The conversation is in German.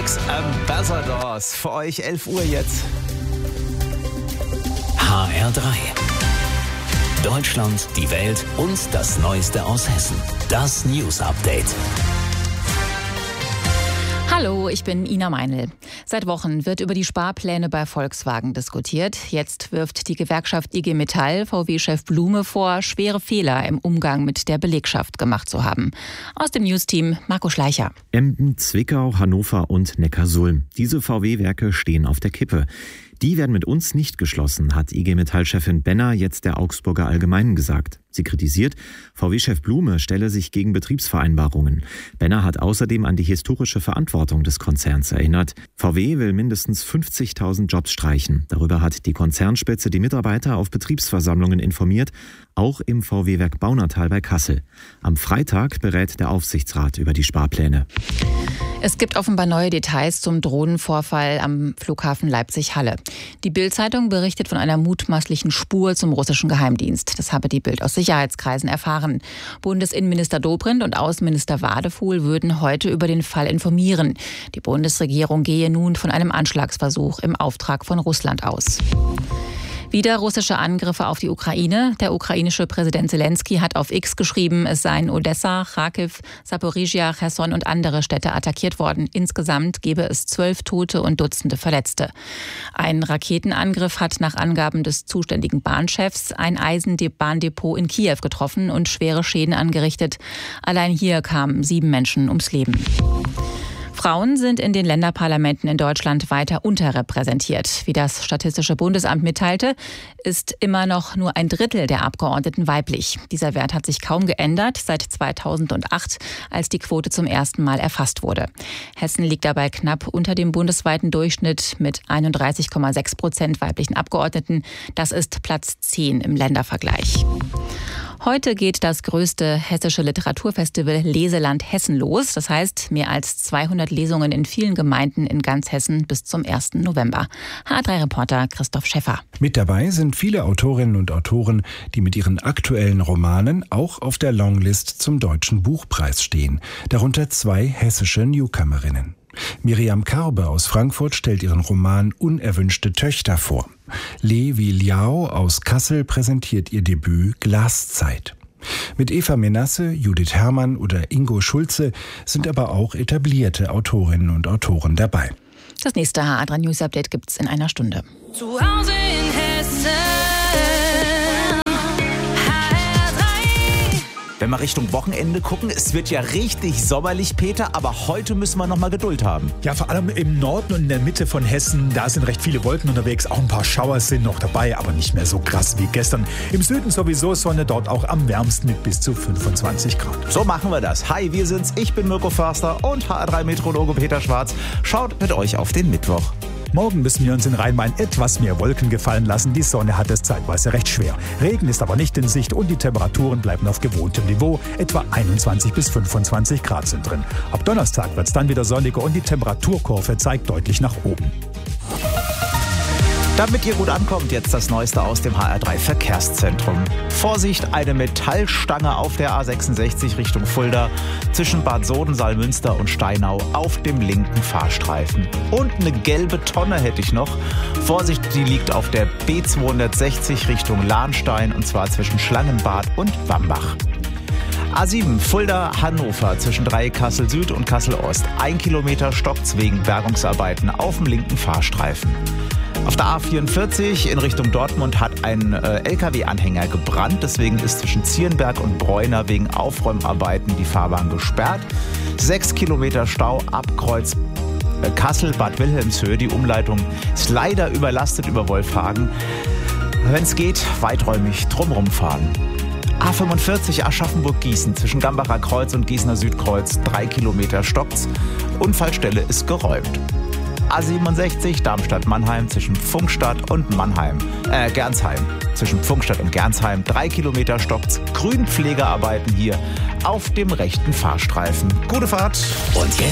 Six Ambassadors. Für euch 11 Uhr jetzt. HR3. Deutschland, die Welt und das Neueste aus Hessen. Das News Update. Hallo, ich bin Ina Meinl. Seit Wochen wird über die Sparpläne bei Volkswagen diskutiert. Jetzt wirft die Gewerkschaft IG Metall VW-Chef Blume vor, schwere Fehler im Umgang mit der Belegschaft gemacht zu haben. Aus dem News-Team Marco Schleicher. Emden, Zwickau, Hannover und Neckarsulm. Diese VW-Werke stehen auf der Kippe. Die werden mit uns nicht geschlossen, hat IG Metall-Chefin Benner jetzt der Augsburger Allgemeinen gesagt. Sie kritisiert, VW-Chef Blume stelle sich gegen Betriebsvereinbarungen. Benner hat außerdem an die historische Verantwortung des Konzerns erinnert. VW will mindestens 50.000 Jobs streichen. Darüber hat die Konzernspitze die Mitarbeiter auf Betriebsversammlungen informiert, auch im VW-Werk Baunatal bei Kassel. Am Freitag berät der Aufsichtsrat über die Sparpläne. Es gibt offenbar neue Details zum Drohnenvorfall am Flughafen Leipzig-Halle. Die Bild-Zeitung berichtet von einer mutmaßlichen Spur zum russischen Geheimdienst. Das habe die Bild aus Sicherheitskreisen erfahren. Bundesinnenminister Dobrindt und Außenminister Wadefuhl würden heute über den Fall informieren. Die Bundesregierung gehe nun von einem Anschlagsversuch im Auftrag von Russland aus. Wieder russische Angriffe auf die Ukraine. Der ukrainische Präsident Zelensky hat auf X geschrieben, es seien Odessa, Kharkiv, Saporizhia, Cherson und andere Städte attackiert worden. Insgesamt gebe es 12 Tote und Dutzende Verletzte. Ein Raketenangriff hat nach Angaben des zuständigen Bahnchefs ein Eisenbahndepot in Kiew getroffen und schwere Schäden angerichtet. Allein hier kamen 7 Menschen ums Leben. Frauen sind in den Länderparlamenten in Deutschland weiter unterrepräsentiert. Wie das Statistische Bundesamt mitteilte, ist immer noch nur ein Drittel der Abgeordneten weiblich. Dieser Wert hat sich kaum geändert seit 2008, als die Quote zum ersten Mal erfasst wurde. Hessen liegt dabei knapp unter dem bundesweiten Durchschnitt mit 31,6% weiblichen Abgeordneten. Das ist Platz 10 im Ländervergleich. Heute geht das größte hessische Literaturfestival Leseland Hessen los. Das heißt, mehr als 200 Lesungen in vielen Gemeinden in ganz Hessen bis zum 1. November. HR3-Reporter Christoph Schäffer. Mit dabei sind viele Autorinnen und Autoren, die mit ihren aktuellen Romanen auch auf der Longlist zum Deutschen Buchpreis stehen. Darunter 2 hessische Newcomerinnen. Miriam Karbe aus Frankfurt stellt ihren Roman Unerwünschte Töchter vor. Levi Liao aus Kassel präsentiert ihr Debüt Glaszeit. Mit Eva Menasse, Judith Herrmann oder Ingo Schulze sind aber auch etablierte Autorinnen und Autoren dabei. Das nächste HR3 News Update gibt's in einer Stunde. Zu Hause in Hessen. Wenn wir Richtung Wochenende gucken, es wird ja richtig sommerlich, Peter, aber heute müssen wir noch mal Geduld haben. Ja, vor allem im Norden und in der Mitte von Hessen, da sind recht viele Wolken unterwegs. Auch ein paar Schauer sind noch dabei, aber nicht mehr so krass wie gestern. Im Süden sowieso Sonne, dort auch am wärmsten mit bis zu 25 Grad. So machen wir das. Hi, wir sind's. Ich bin Mirko Förster und HR3-Meteorologe Peter Schwarz. Schaut mit euch auf den Mittwoch. Morgen müssen wir uns in Rhein-Main etwas mehr Wolken gefallen lassen. Die Sonne hat es zeitweise recht schwer. Regen ist aber nicht in Sicht und die Temperaturen bleiben auf gewohntem Niveau. Etwa 21 bis 25 Grad sind drin. Ab Donnerstag wird es dann wieder sonniger und die Temperaturkurve zeigt deutlich nach oben. Damit ihr gut ankommt, jetzt das Neueste aus dem HR3 Verkehrszentrum. Vorsicht, eine Metallstange auf der A66 Richtung Fulda zwischen Bad Soden, Saalmünster und Steinau auf dem linken Fahrstreifen. Und eine gelbe Tonne hätte ich noch. Vorsicht, die liegt auf der B260 Richtung Lahnstein und zwar zwischen Schlangenbad und Wambach. A7 Fulda-Hannover zwischen Dreieck Kassel Süd und Kassel Ost. 1 Kilometer stoppt wegen Bergungsarbeiten auf dem linken Fahrstreifen. Auf der A44 in Richtung Dortmund hat ein LKW-Anhänger gebrannt. Deswegen ist zwischen Zierenberg und Bräuner wegen Aufräumarbeiten die Fahrbahn gesperrt. 6 Kilometer Stau ab Kreuz Kassel-Bad Wilhelmshöhe. Die Umleitung ist leider überlastet über Wolfhagen. Wenn es geht, weiträumig drumherum fahren. A45 Aschaffenburg-Gießen zwischen Gambacher Kreuz und Gießener Südkreuz. 3 Kilometer stoppt's. Unfallstelle ist geräumt. A67 Darmstadt-Mannheim zwischen Pfungstadt und Gernsheim. Zwischen Pfungstadt und Gernsheim 3 Kilometer stoppt. Grünpflegearbeiten hier auf dem rechten Fahrstreifen. Gute Fahrt. Und jetzt